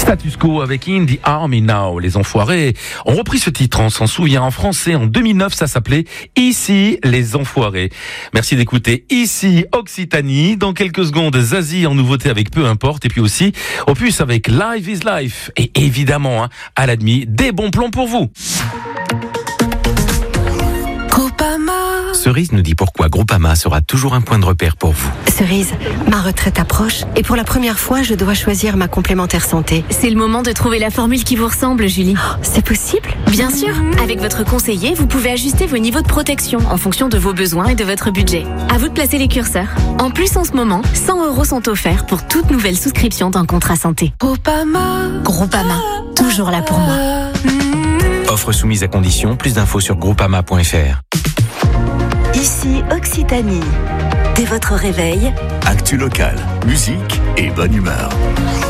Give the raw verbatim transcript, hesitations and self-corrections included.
Status Quo avec In the Army Now. Les Enfoirés ont repris ce titre, on s'en souvient, en français. En deux mille neuf, ça s'appelait Ici les Enfoirés. Merci d'écouter Ici Occitanie. Dans quelques secondes, Zazie en nouveauté avec Peu Importe. Et puis aussi, Opus avec Live is Life. Et évidemment, hein, à la demi, des bons plans pour vous. Cerise nous dit pourquoi Groupama sera toujours un point de repère pour vous. Cerise, ma retraite approche et pour la première fois, je dois choisir ma complémentaire santé. C'est le moment de trouver la formule qui vous ressemble, Julie. Oh, c'est possible ? Bien sûr. Avec votre conseiller, vous pouvez ajuster vos niveaux de protection en fonction de vos besoins et de votre budget. À vous de placer les curseurs. En plus, en ce moment, cent euros sont offerts pour toute nouvelle souscription d'un contrat santé. Groupama. Groupama, toujours là pour moi. Offre soumise à condition, plus d'infos sur groupama point f r. Ici Occitanie. Dès votre réveil, actu local, musique et bonne humeur.